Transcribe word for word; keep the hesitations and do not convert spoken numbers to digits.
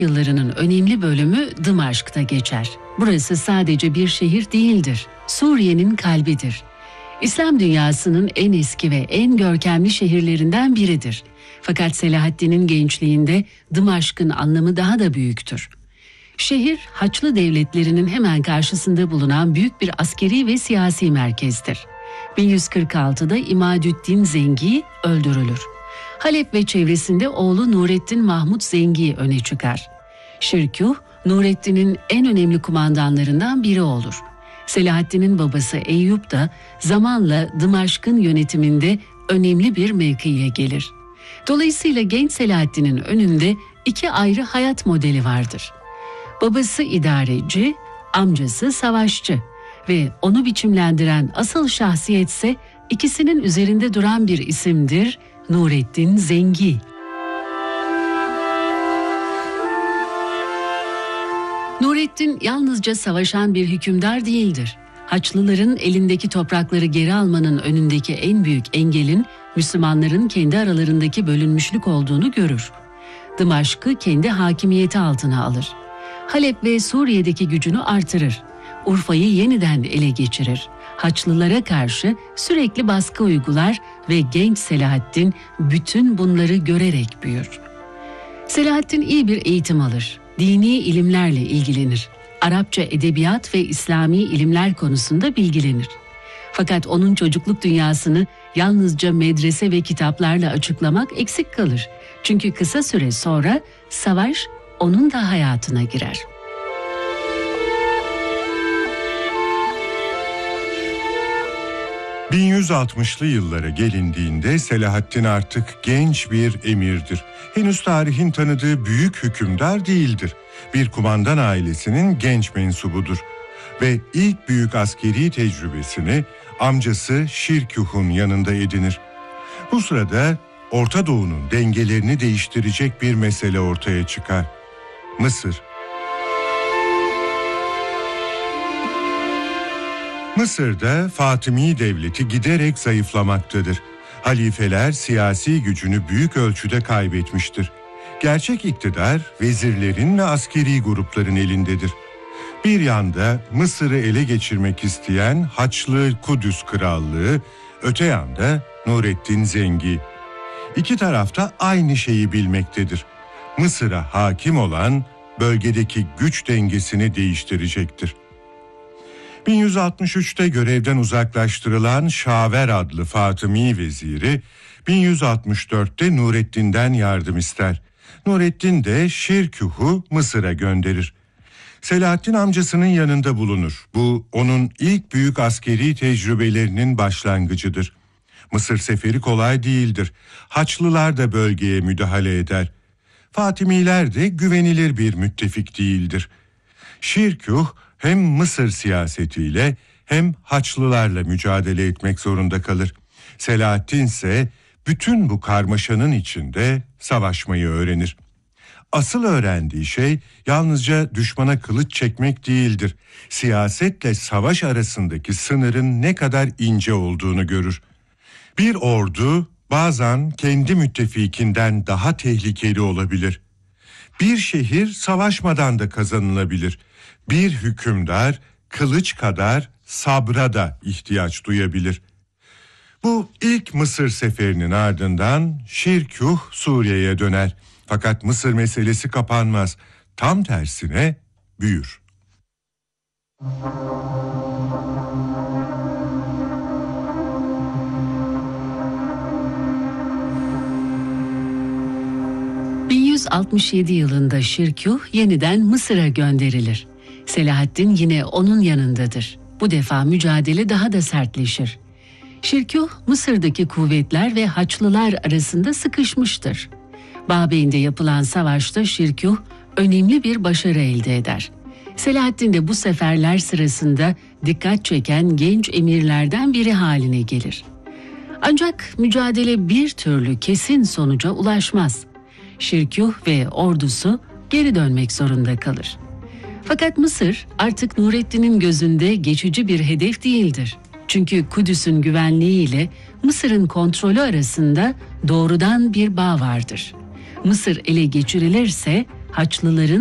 yıllarının önemli bölümü Dımaşk'ta geçer. Burası sadece bir şehir değildir, Suriye'nin kalbidir. İslam dünyasının en eski ve en görkemli şehirlerinden biridir. Fakat Selahaddin'in gençliğinde Dımaşk'ın anlamı daha da büyüktür. Şehir, Haçlı devletlerinin hemen karşısında bulunan büyük bir askeri ve siyasi merkezdir. bin yüz kırk altıda İmadüddin Zengi öldürülür. Halep ve çevresinde oğlu Nurettin Mahmud Zengi öne çıkar. Şirkuh, Nurettin'in en önemli kumandanlarından biri olur. Selahaddin'in babası Eyüp da zamanla Dımaşk'ın yönetiminde önemli bir mevkiye gelir. Dolayısıyla genç Selahaddin'in önünde iki ayrı hayat modeli vardır. Babası idareci, amcası savaşçı ve onu biçimlendiren asıl şahsiyetse ikisinin üzerinde duran bir isimdir, Nurettin Zengi. Nurettin yalnızca savaşan bir hükümdar değildir. Haçlıların elindeki toprakları geri almanın önündeki en büyük engelin Müslümanların kendi aralarındaki bölünmüşlük olduğunu görür. Dımaşk'ı kendi hakimiyeti altına alır. Halep ve Suriye'deki gücünü artırır. Urfa'yı yeniden ele geçirir. Haçlılara karşı sürekli baskı uygular ve genç Selahaddin bütün bunları görerek büyür. Selahaddin iyi bir eğitim alır. Dini ilimlerle ilgilenir. Arapça edebiyat ve İslami ilimler konusunda bilgilenir. Fakat onun çocukluk dünyasını yalnızca medrese ve kitaplarla açıklamak eksik kalır. Çünkü kısa süre sonra savaş onun da hayatına girer. bin yüz altmışlı yıllara gelindiğinde Selahaddin artık genç bir emirdir. Henüz tarihin tanıdığı büyük hükümdar değildir. Bir kumandan ailesinin genç mensubudur. Ve ilk büyük askeri tecrübesini amcası Şirkuh'un yanında edinir. Bu sırada Orta Doğu'nun dengelerini değiştirecek bir mesele ortaya çıkar. Mısır. Mısır'da Fatımi devleti giderek zayıflamaktadır. Halifeler siyasi gücünü büyük ölçüde kaybetmiştir. Gerçek iktidar vezirlerin ve askeri grupların elindedir. Bir yanda Mısır'ı ele geçirmek isteyen Haçlı Kudüs Krallığı, öte yanda Nurettin Zengi. İki tarafta aynı şeyi bilmektedir. Mısır'a hakim olan bölgedeki güç dengesini değiştirecektir. bin yüz altmış üçte görevden uzaklaştırılan Şaver adlı Fatımi veziri, bin yüz altmış dörtte Nurettin'den yardım ister. Nurettin de Şirkuh'u Mısır'a gönderir. Selahaddin amcasının yanında bulunur. Bu onun ilk büyük askeri tecrübelerinin başlangıcıdır. Mısır seferi kolay değildir. Haçlılar da bölgeye müdahale eder. Fatimiler de güvenilir bir müttefik değildir. Şirkuh hem Mısır siyasetiyle hem Haçlılarla mücadele etmek zorunda kalır. Selahaddin ise bütün bu karmaşanın içinde savaşmayı öğrenir. Asıl öğrendiği şey yalnızca düşmana kılıç çekmek değildir. Siyasetle savaş arasındaki sınırın ne kadar ince olduğunu görür. Bir ordu bazen kendi müttefikinden daha tehlikeli olabilir. Bir şehir savaşmadan da kazanılabilir. Bir hükümdar kılıç kadar sabra da ihtiyaç duyabilir. Bu ilk Mısır seferinin ardından Şirkuh Suriye'ye döner. Fakat Mısır meselesi kapanmaz. Tam tersine büyür. bin yüz altmış yedi yılında Şirkuh yeniden Mısır'a gönderilir. Selahaddin yine onun yanındadır. Bu defa mücadele daha da sertleşir. Şirkuh, Mısır'daki kuvvetler ve Haçlılar arasında sıkışmıştır. Babeyn'de yapılan savaşta Şirkuh önemli bir başarı elde eder. Selahaddin de bu seferler sırasında dikkat çeken genç emirlerden biri haline gelir. Ancak mücadele bir türlü kesin sonuca ulaşmaz. Şirkuh ve ordusu geri dönmek zorunda kalır. Fakat Mısır artık Nurettin'in gözünde geçici bir hedef değildir. Çünkü Kudüs'ün güvenliği ile Mısır'ın kontrolü arasında doğrudan bir bağ vardır. Mısır ele geçirilirse Haçlıların